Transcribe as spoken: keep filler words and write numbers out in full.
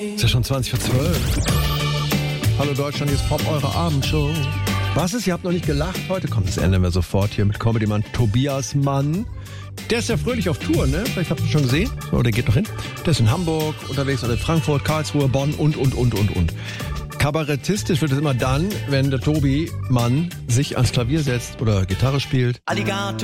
Ist ja schon zwanzig vor zwölf. Hallo Deutschland, hier ist Pop, eure Abendshow. Was ist, ihr habt noch nicht gelacht? Heute kommt das Ende wir sofort hier mit Comedy-Mann Tobias Mann. Der ist ja fröhlich auf Tour, ne? Vielleicht habt ihr schon gesehen. So, der geht noch hin. Der ist in Hamburg unterwegs, oder in Frankfurt, Karlsruhe, Bonn und, und, und, und, und. Kabarettistisch wird es immer dann, wenn der Tobi Mann sich ans Klavier setzt oder Gitarre spielt. Alligator.